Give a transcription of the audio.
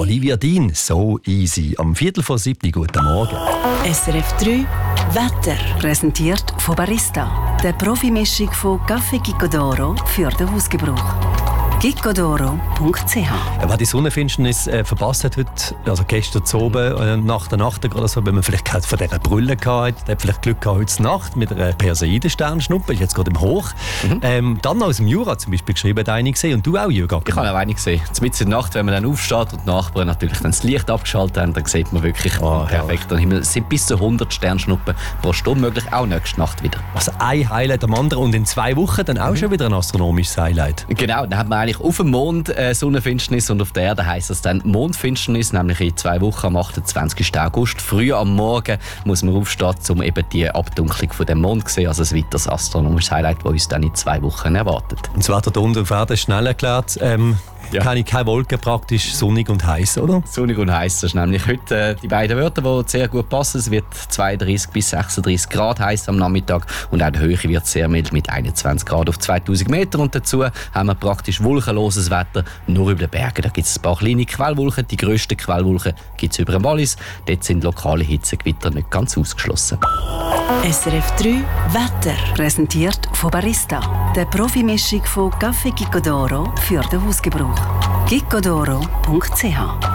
Olivia Dean, «So easy». Am 6:45, guten Morgen. SRF 3 Wetter. Präsentiert von Barista. Der Profimischung von Café Gicodoro für den Hausgebrauch. gicodoro.ch. Wer die Sonnenfinsternis verpasst hat heute, also gestern oben, nach der Nacht oder so, wenn man vielleicht von dieser Brille hatte, der hat vielleicht Glück gehabt heute Nacht mit einer Perseiden-Sternschnuppe, ist jetzt gerade im Hoch. Dann aus dem Jura zum Beispiel geschrieben, hat eine gesehen und du auch, Jürgen? Ich habe auch eine gesehen. Mitten in der Nacht, wenn man dann aufsteht und die Nachbarn natürlich dann das Licht abgeschaltet haben, dann sieht man wirklich perfekt am Himmel. Es sind bis zu 100 Sternschnuppen pro Stunde möglich, auch nächste Nacht wieder. Also ein Highlight am anderen und in 2 Wochen dann auch schon wieder ein astronomisches Highlight. Genau, dann hat man eigentlich auf dem Mond Sonnenfinsternis und auf der Erde heisst das dann Mondfinsternis, nämlich in 2 Wochen am 28. August. Früh am Morgen muss man aufstehen, um eben die Abdunklung von dem Mond zu sehen. Also ein weiteres astronomisches Highlight, das uns dann in 2 Wochen erwartet. Und das Wetter da unten auf Erde ist schnell erklärt. Keine Wolken, praktisch sonnig und heiß, oder? Sonnig und heiß, das ist nämlich heute die beiden Wörter, die sehr gut passen. Es wird 32 bis 36 Grad heiß am Nachmittag und auch die Höhe wird sehr mild mit 21 Grad auf 2000 Meter. Und dazu haben wir praktisch wolkenloses Wetter nur über den Bergen. Da gibt es ein paar kleine Quellwolken. Die grössten Quellwolken gibt es über dem Wallis. Dort sind lokale Hitzegewitter nicht ganz ausgeschlossen. SRF 3 Wetter. Präsentiert von Barista. Der Profimischung von Café Gicodoro für den Hausgebrauch. gicodoro.ch